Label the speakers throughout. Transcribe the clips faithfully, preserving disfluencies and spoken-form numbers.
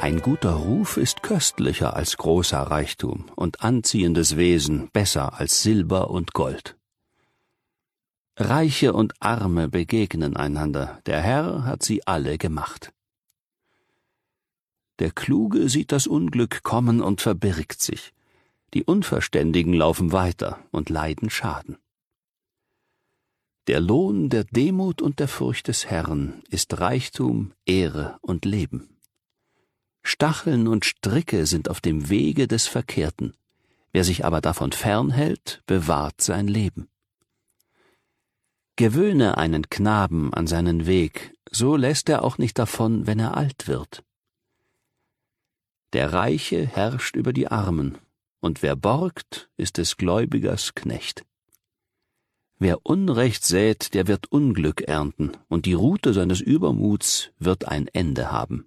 Speaker 1: Ein guter Ruf ist köstlicher als großer Reichtum und anziehendes Wesen besser als Silber und Gold. Reiche und Arme begegnen einander, der Herr hat sie alle gemacht. Der Kluge sieht das Unglück kommen und verbirgt sich, die Unverständigen laufen weiter und leiden Schaden. Der Lohn der Demut und der Furcht des Herrn ist Reichtum, Ehre und Leben. Stacheln und Stricke sind auf dem Wege des Verkehrten, wer sich aber davon fernhält, bewahrt sein Leben. Gewöhne einen Knaben an seinen Weg, so lässt er auch nicht davon, wenn er alt wird. Der Reiche herrscht über die Armen, und wer borgt, ist des Gläubigers Knecht. Wer Unrecht sät, der wird Unglück ernten, und die Rute seines Übermuts wird ein Ende haben.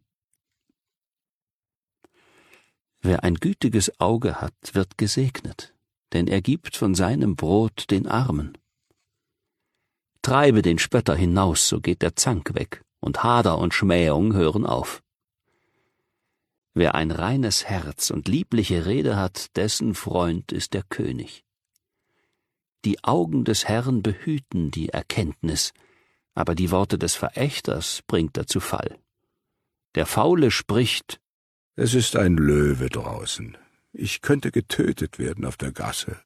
Speaker 1: Wer ein gütiges Auge hat, wird gesegnet, denn er gibt von seinem Brot den Armen. Treibe den Spötter hinaus, so geht der Zank weg, und Hader und Schmähung hören auf. Wer ein reines Herz und liebliche Rede hat, dessen Freund ist der König. Die Augen des Herrn behüten die Erkenntnis, aber die Worte des Verächters bringt er zu Fall. Der Faule spricht:
Speaker 2: Es ist ein Löwe draußen. Ich könnte getötet werden auf der Gasse.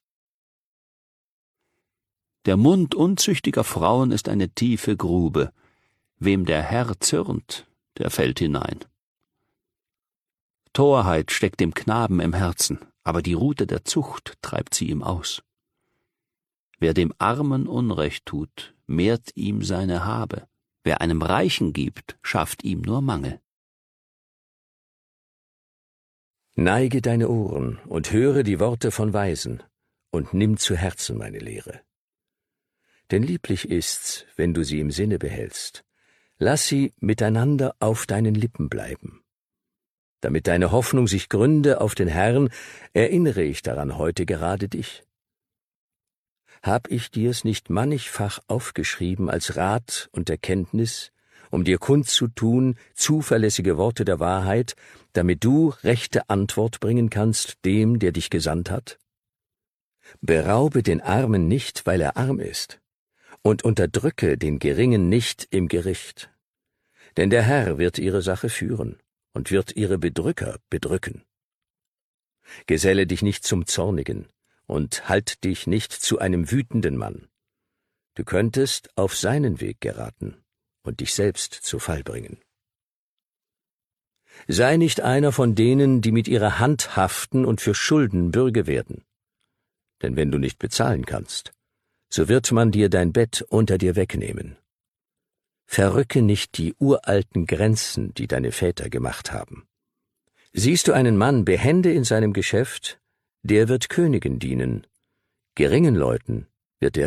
Speaker 1: Der Mund unzüchtiger Frauen ist eine tiefe Grube. Wem der Herr zürnt, der fällt hinein. Torheit steckt dem Knaben im Herzen, aber die Rute der Zucht treibt sie ihm aus. Wer dem Armen Unrecht tut, mehrt ihm seine Habe. Wer einem Reichen gibt, schafft ihm nur Mangel.
Speaker 3: Neige deine Ohren und höre die Worte von Weisen und nimm zu Herzen meine Lehre. Denn lieblich ist's, wenn du sie im Sinne behältst. Lass sie miteinander auf deinen Lippen bleiben. Damit deine Hoffnung sich gründe auf den Herrn, erinnere ich daran heute gerade dich. Hab ich dir's nicht mannigfach aufgeschrieben als Rat und Erkenntnis, um dir kundzutun zuverlässige Worte der Wahrheit, damit du rechte Antwort bringen kannst dem, der dich gesandt hat? Beraube den Armen nicht, weil er arm ist, und unterdrücke den Geringen nicht im Gericht. Denn der Herr wird ihre Sache führen und wird ihre Bedrücker bedrücken. Geselle dich nicht zum Zornigen und halt dich nicht zu einem wütenden Mann. Du könntest auf seinen Weg geraten und dich selbst zu Fall bringen. Sei nicht einer von denen, die mit ihrer Hand haften und für Schulden Bürge werden. Denn wenn du nicht bezahlen kannst, so wird man dir dein Bett unter dir wegnehmen. Verrücke nicht die uralten Grenzen, die deine Väter gemacht haben. Siehst du einen Mann behende in seinem Geschäft, der wird Königen dienen, geringen Leuten wird er